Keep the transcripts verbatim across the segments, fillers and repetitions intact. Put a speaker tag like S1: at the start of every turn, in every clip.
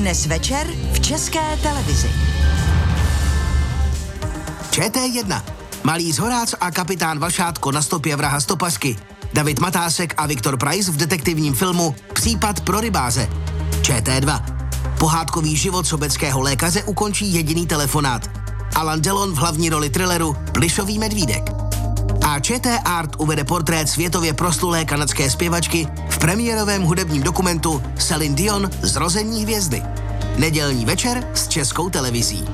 S1: Dnes večer v České televizi.
S2: Č T jedna. Malý Zhorác a kapitán Vašátko na stopě vraha stopařky. David Matásek a Viktor Preiss v detektivním filmu Případ pro rybáře. Č T dva. Pohádkový život sobeckého lékaře ukončí jediný telefonát. Alan Delon v hlavní roli thrilleru Plišový medvídek. A Č T Art uvede portrét světově proslulé kanadské zpěvačky v premiérovém hudebním dokumentu Celine Dion Zrození hvězdy. Nedělní večer s Českou televizí.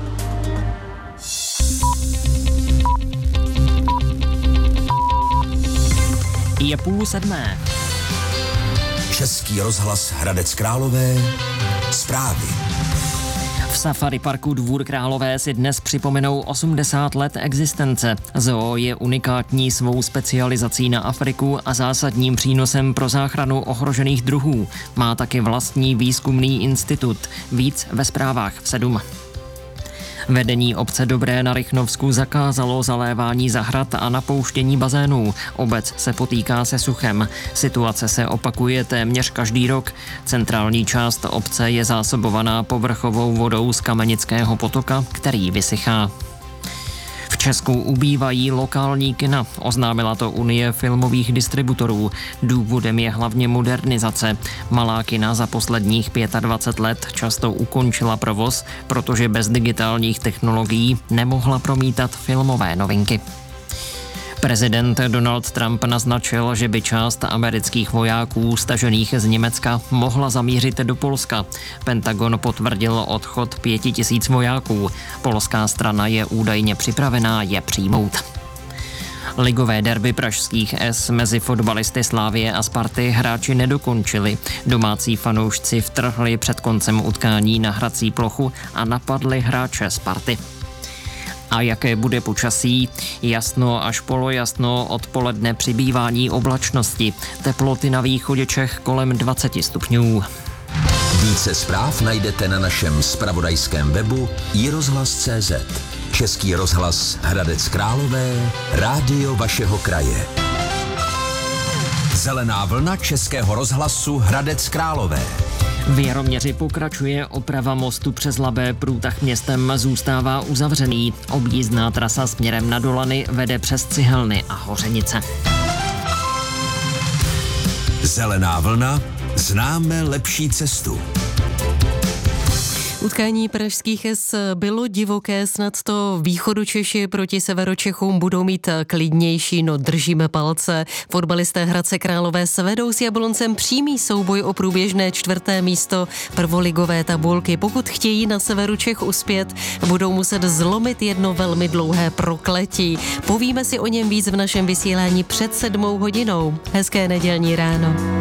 S3: Je půl sedmé.
S4: Český rozhlas Hradec Králové. Zprávy.
S3: V safari parku Dvůr Králové si dnes připomenou osmdesát let existence. Zoo je unikátní svou specializací na Afriku a zásadním přínosem pro záchranu ohrožených druhů. Má taky vlastní výzkumný institut. Víc ve zprávách v sedm. Vedení obce Dobré na Rychnovsku zakázalo zalévání zahrad a napouštění bazénů. Obec se potýká se suchem. Situace se opakuje téměř každý rok. Centrální část obce je zásobovaná povrchovou vodou z Kamenického potoka, který vysychá. V Česku ubývají lokální kina, oznámila to Unie filmových distributorů. Důvodem je hlavně modernizace. Malá kina za posledních dvacet pět let často ukončila provoz, protože bez digitálních technologií nemohla promítat filmové novinky. Prezident Donald Trump naznačil, že by část amerických vojáků stažených z Německa mohla zamířit do Polska. Pentagon potvrdil odchod pěti tisíc vojáků. Polská strana je údajně připravená je přijmout. Ligové derby pražských S mezi fotbalisty Slavie a Sparty hráči nedokončili. Domácí fanoušci vtrhli před koncem utkání na hrací plochu a napadli hráče Sparty. A jaké bude počasí? Jasno až polojasno, odpoledne přibývání oblačnosti. Teploty na východě Čech kolem dvacet stupňů.
S4: Více zpráv najdete na našem zpravodajském webu i rozhlas tečka cé zet. Český rozhlas Hradec Králové, rádio vašeho kraje. Zelená vlna Českého rozhlasu Hradec Králové.
S3: V Jaroměři pokračuje oprava mostu přes Labé, průtah městem zůstává uzavřený. Objízdná trasa směrem na Dolany vede přes Cihelny a Hořenice.
S4: Zelená vlna, známe lepší cestu.
S5: Utkání pražských S bylo divoké, snad to východočeši proti severočechům budou mít klidnější, no držíme palce. Fotbalisté Hradce Králové svedou s Jabloncem přímý souboj o průběžné čtvrté místo prvoligové tabulky. Pokud chtějí na severu Čech uspět, budou muset zlomit jedno velmi dlouhé prokletí. Povíme si o něm víc v našem vysílání před sedmou hodinou. Hezké nedělní ráno.